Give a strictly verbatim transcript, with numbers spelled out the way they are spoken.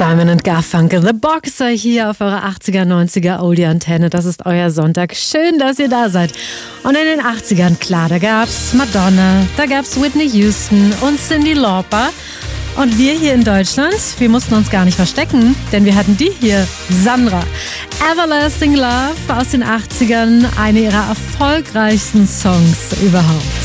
Simon and Garfunkel, The Boxer hier auf eurer achtziger, neunziger Oldie-Antenne. Das ist euer Sonntag. Schön, dass ihr da seid. Und in den achtzigern, klar, da gab's Madonna, da gab's Whitney Houston und Cyndi Lauper. Und wir hier in Deutschland, wir mussten uns gar nicht verstecken, denn wir hatten die hier, Sandra. Everlasting Love aus den achtzigern, eine ihrer erfolgreichsten Songs überhaupt.